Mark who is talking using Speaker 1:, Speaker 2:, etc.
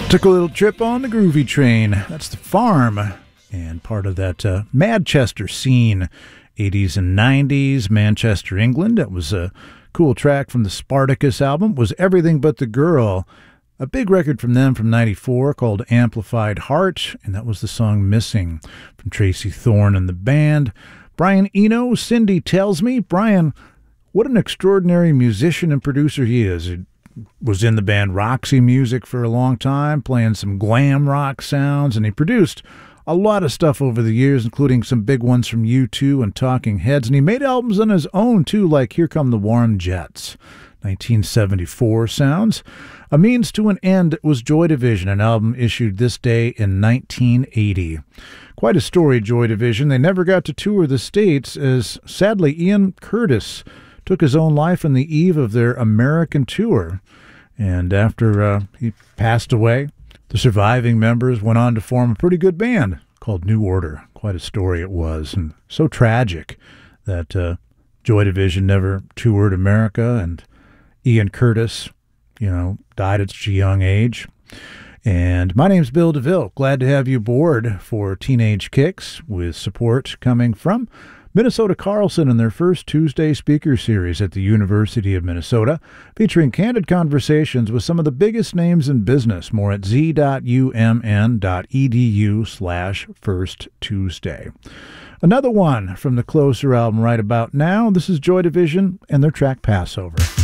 Speaker 1: Took a little trip on the groovy train. That's The Farm, and part of that Manchester scene, 80s and 90s, Manchester, England. That was a cool track from the Spartacus album, was Everything But the Girl, a big record from them from 94 called Amplified Heart, and that was the song Missing from Tracy Thorn and the band. Brian Eno, Cindy Tells Me. Brian, what an extraordinary musician and producer he is. He was in the band Roxy Music for a long time, playing some glam rock sounds, and he produced a lot of stuff over the years, including some big ones from U2 and Talking Heads, and he made albums on his own, too, like Here Come the Warm Jets, 1974 sounds. A Means to an End was Joy Division, an album issued this day in 1980. Quite a story, Joy Division. They never got to tour the States, as sadly Ian Curtis took his own life on the eve of their American tour. And after he passed away, the surviving members went on to form a pretty good band called New Order. Quite a story it was, and so tragic that Joy Division never toured America, and Ian Curtis, died at such a young age. And my name's Bill DeVille. Glad to have you aboard for Teenage Kicks, with support coming from Minnesota Carlson and their first Tuesday speaker series at the University of Minnesota, featuring candid conversations with some of the biggest names in business. More at z.umn.edu/firsttuesday. Another one from the Closer album right about now. This is Joy Division and their track Passover.